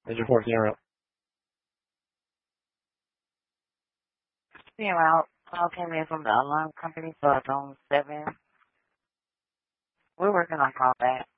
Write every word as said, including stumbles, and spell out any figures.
Is your fourteen route? Being out, call came in from the alarm company, so it's on seven. We're working on callback.